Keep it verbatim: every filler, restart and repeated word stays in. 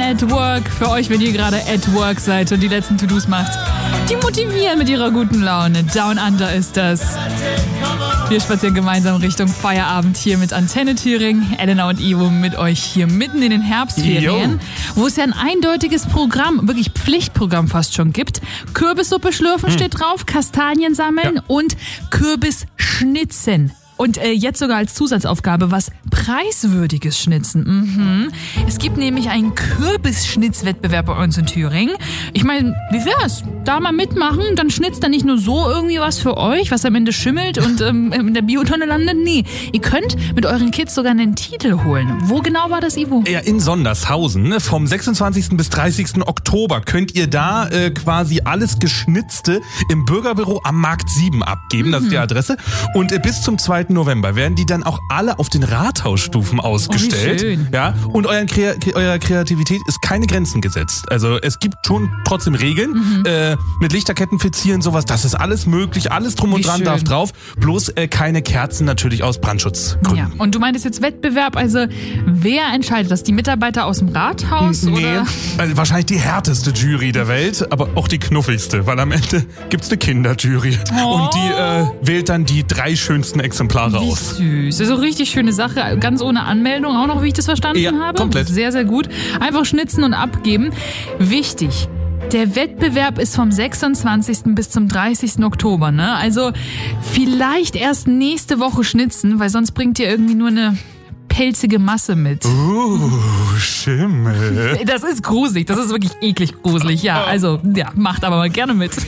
at Work. Für euch, wenn ihr gerade at Work seid und die letzten To-Dos macht. Die motivieren mit ihrer guten Laune. Down Under ist das. Wir spazieren gemeinsam Richtung Feierabend hier mit Antenne Thüringen. Elena und Ivo mit euch hier mitten in den Herbstferien, Yo. wo es ja ein eindeutiges Programm, wirklich Pflichtprogramm fast schon gibt. Kürbissuppe schlürfen hm. steht drauf, Kastanien sammeln ja. und Kürbisschnitzen. Und äh, jetzt sogar als Zusatzaufgabe was preiswürdiges Schnitzen. Mhm. Es gibt nämlich einen Kürbisschnitzwettbewerb bei uns in Thüringen. Ich meine, wie wär's? Da mal mitmachen, dann schnitzt da nicht nur so irgendwie was für euch, was am Ende schimmelt und ähm, in der Biotonne landet. Nee, ihr könnt mit euren Kids sogar einen Titel holen. Wo genau war das, Ivo? Ja, in Sondershausen. Ne? Vom sechsundzwanzigsten bis dreißigsten Oktober könnt ihr da äh, quasi alles Geschnitzte im Bürgerbüro am Markt sieben abgeben. Mhm. Das ist die Adresse. Und äh, bis zum zweiten November werden die dann auch alle auf den Rathausstufen ausgestellt. Oh, wie schön. Ja, und euren Kre- eurer Kreativität ist keine Grenzen gesetzt. Also es gibt schon trotzdem Regeln. Mhm. Äh, mit Lichterketten verzieren, sowas, das ist alles möglich. Alles drum und wie dran schön. darf drauf. Bloß äh, keine Kerzen natürlich aus Brandschutzgründen. Ja, und du meintest jetzt Wettbewerb, also wer entscheidet das? Die Mitarbeiter aus dem Rathaus? Nee, oder? Also wahrscheinlich die härteste Jury der Welt, aber auch die knuffigste, weil am Ende gibt's eine Kinderjury. Oh. Und die äh, wählt dann die drei schönsten Exemplare Wie aus. süß. Also richtig schöne Sache, ganz ohne Anmeldung auch noch, wie ich das verstanden ja, habe. Komplett. Sehr, sehr gut. Einfach schnitzen und abgeben. Wichtig. Der Wettbewerb ist vom sechsundzwanzigsten bis zum dreißigsten Oktober, ne? Also vielleicht erst nächste Woche schnitzen, weil sonst bringt ihr irgendwie nur eine pelzige Masse mit. Uh, Schimmel. Das ist gruselig, das ist wirklich eklig gruselig. Ja, also, ja, macht aber mal gerne mit.